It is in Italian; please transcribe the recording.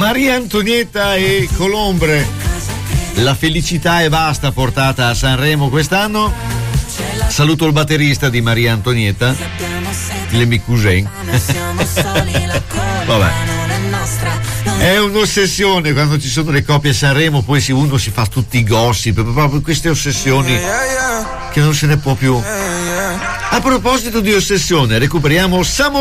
Maria Antonietta e Colombre, la felicità è vasta portata a Sanremo quest'anno. Saluto il batterista di Maria Antonietta, le mie cousin. Vabbè, è un'ossessione quando ci sono le coppie a Sanremo, poi uno si fa tutti i gossip, proprio queste ossessioni che non se ne può più. A proposito di ossessione, recuperiamo